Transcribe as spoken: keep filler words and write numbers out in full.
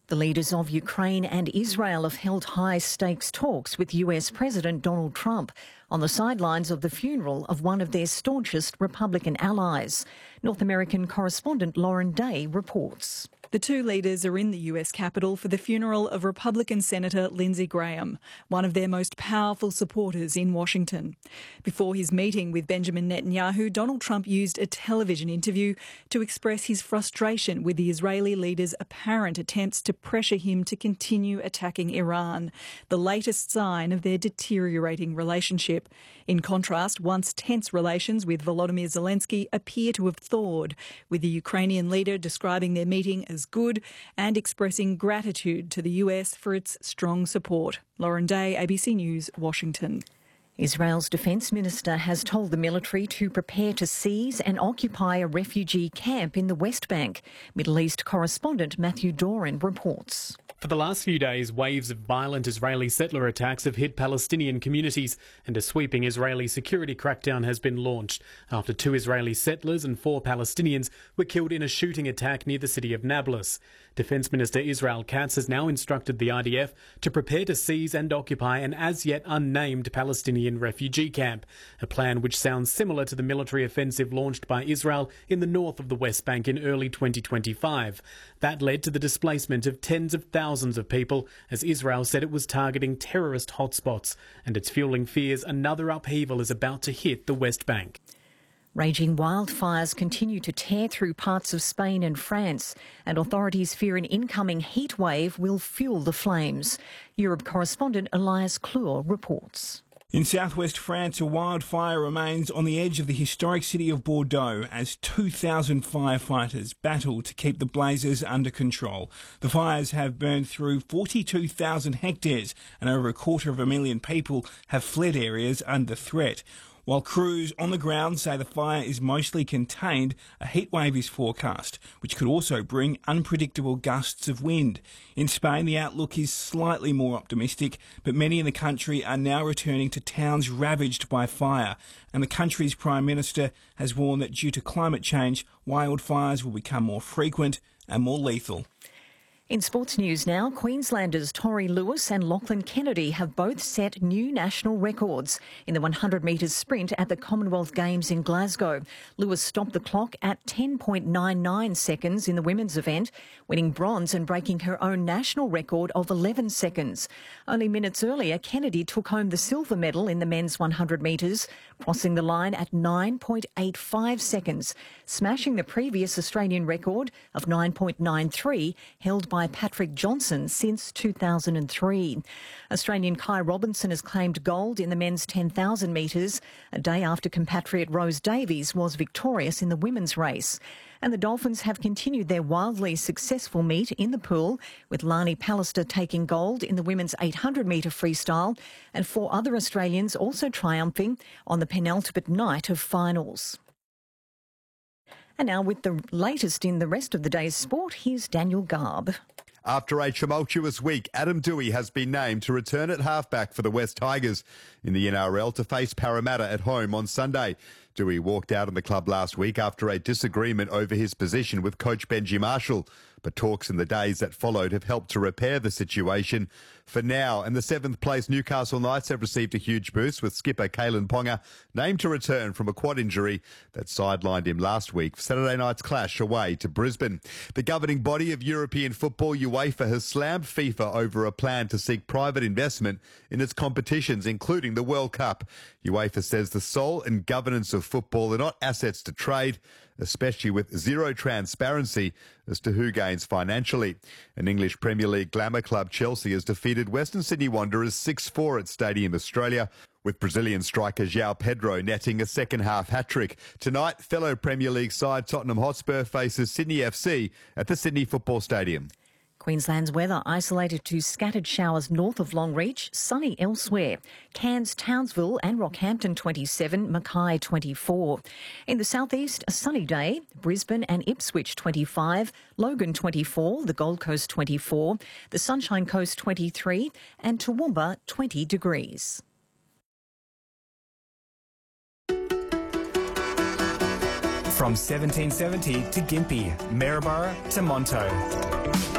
The leaders of Ukraine and Israel have held high-stakes talks with U S President Donald Trump on the sidelines of the funeral of one of their staunchest Republican allies. North American correspondent Lauren Day reports. The two leaders are in the U S Capitol for the funeral of Republican Senator Lindsey Graham, one of their most powerful supporters in Washington. Before his meeting with Benjamin Netanyahu, Donald Trump used a television interview to express his frustration with the Israeli leader's apparent attempts to pressure him to continue attacking Iran, the latest sign of their deteriorating relationship. In contrast, once tense relations with Volodymyr Zelensky appear to have thawed, with the Ukrainian leader describing their meeting as good and expressing gratitude to the U S for its strong support. Lauren Day, A B C News, Washington. Israel's defence minister has told the military to prepare to seize and occupy a refugee camp in the West Bank. Middle East correspondent Matthew Doran reports. For the last few days, waves of violent Israeli settler attacks have hit Palestinian communities, and a sweeping Israeli security crackdown has been launched after two Israeli settlers and four Palestinians were killed in a shooting attack near the city of Nablus. Defence Minister Israel Katz has now instructed the I D F to prepare to seize and occupy an as-yet unnamed Palestinian refugee camp, a plan which sounds similar to the military offensive launched by Israel in the north of the West Bank in early twenty twenty-five. That led to the displacement of tens of thousands of people, as Israel said it was targeting terrorist hotspots, and it's fueling fears another upheaval is about to hit the West Bank. Raging wildfires continue to tear through parts of Spain and France, and authorities fear an incoming heat wave will fuel the flames. Europe correspondent Elias Clure reports. In southwest France, a wildfire remains on the edge of the historic city of Bordeaux as two thousand firefighters battle to keep the blazes under control. The fires have burned through forty-two thousand hectares, and over a quarter of a million people have fled areas under threat. While crews on the ground say the fire is mostly contained, a heatwave is forecast, which could also bring unpredictable gusts of wind. In Spain, the outlook is slightly more optimistic, but many in the country are now returning to towns ravaged by fire, and the country's Prime Minister has warned that due to climate change, wildfires will become more frequent and more lethal. In sports news now, Queenslanders Tori Lewis and Lachlan Kennedy have both set new national records in the one hundred metres sprint at the Commonwealth Games in Glasgow. Lewis stopped the clock at ten point nine nine seconds in the women's event, winning bronze and breaking her own national record of eleven seconds. Only minutes earlier, Kennedy took home the silver medal in the men's one hundred metres, crossing the line at nine point eight five seconds, smashing the previous Australian record of nine point nine three held by Patrick Johnson since two thousand three. Australian Kai Robinson has claimed gold in the men's ten thousand metres, a day after compatriot Rose Davies was victorious in the women's race. And the Dolphins have continued their wildly successful meet in the pool, with Lani Pallister taking gold in the women's eight hundred metre freestyle and four other Australians also triumphing on the penultimate night of finals. And now with the latest in the rest of the day's sport, here's Daniel Garb. After a tumultuous week, Adam Doueihi has been named to return at halfback for the West Tigers in the N R L to face Parramatta at home on Sunday. Doueihi walked out of the club last week after a disagreement over his position with coach Benji Marshall, but talks in the days that followed have helped to repair the situation for now. And the seventh place Newcastle Knights have received a huge boost, with skipper Kalen Ponga named to return from a quad injury that sidelined him last week for Saturday night's clash away to Brisbane. The governing body of European football, UEFA, has slammed FIFA over a plan to seek private investment in its competitions, including the World Cup. UEFA says the soul and governance of football are not assets to trade, especially with zero transparency as to who gains financially. An English Premier League glamour club, Chelsea, has defeated Western Sydney Wanderers six four at Stadium Australia, with Brazilian striker João Pedro netting a second-half hat-trick. Tonight, fellow Premier League side Tottenham Hotspur faces Sydney F C at the Sydney Football Stadium. Queensland's weather isolated to scattered showers north of Longreach, sunny elsewhere. Cairns, Townsville and Rockhampton twenty-seven, Mackay twenty-four. In the southeast, a sunny day. Brisbane and Ipswich twenty-five, Logan twenty-four, the Gold Coast twenty-four, the Sunshine Coast twenty-three and Toowoomba twenty degrees. From seventeen seventy to Gympie, Maryborough to Monto.